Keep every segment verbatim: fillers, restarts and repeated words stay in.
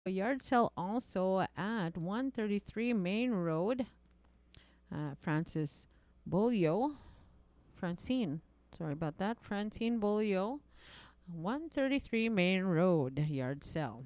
A yard sale also at one thirty-three Main Road. Uh, Francis Bolio. Francine. Sorry about that. Francine Bolio. one thirty-three Main Road. Yard sale.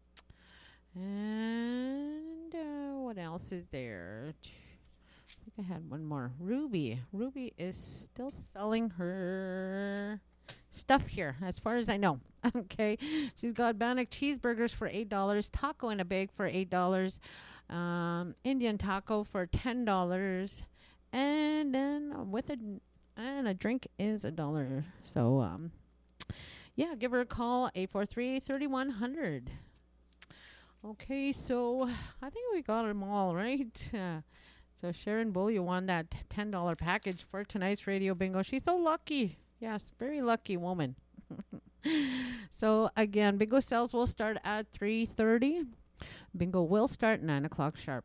And uh, what else is there? I think I had one more. Ruby. Ruby is still selling her stuff here, as far as I know. Okay. She's got Bannock cheeseburgers for eight dollars, taco in a bag for eight dollars, um, Indian taco for ten dollars, and then with a and a drink is a dollar. So, um, yeah, give her a call, eight four three, three one zero zero. Okay, so I think we got them all, right? Uh, so Sharon Bull, you won that ten dollars package for tonight's radio bingo. She's so lucky. Yes, very lucky woman. So again, bingo sales will start at three thirty. Bingo will start nine o'clock sharp.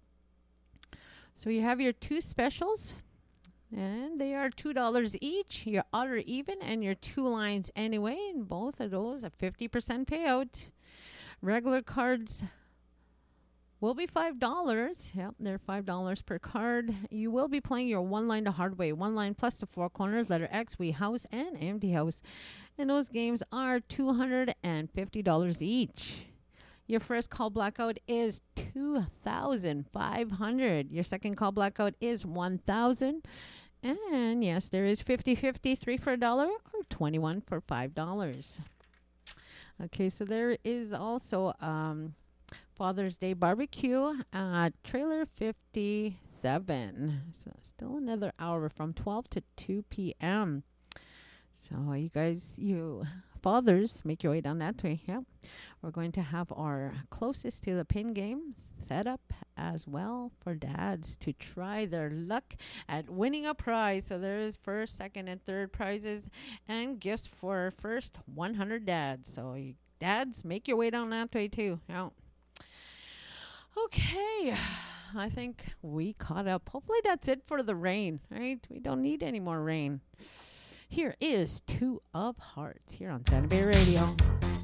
So you have your two specials, and they are two dollars each. Your odd or even and your two lines anyway, and both of those a fifty percent payout. Regular cards will be five dollars. Yep, they're five dollars per card. You will be playing your one line the hard way. One line plus the four corners, letter X, we house, and empty house. And those games are two hundred fifty dollars each. Your first call blackout is two thousand five hundred dollars. Your second call blackout is one thousand dollars. And yes, there is fifty fifty, three for a dollar or twenty-one for five dollars. Okay, so there is also um, Father's Day barbecue at Trailer fifty-seven. So still another hour from twelve to two p.m. So you guys, you fathers, make your way down that way. Yeah, we're going to have our closest to the pin game set up as well for dads to try their luck at winning a prize. So there is first, second, and third prizes and gifts for first one hundred dads. So you dads, make your way down that way too. Yeah. Okay, I think we caught up. Hopefully that's it for the rain, right? We don't need any more rain. Here is Two of Hearts here on Santa Bay Radio.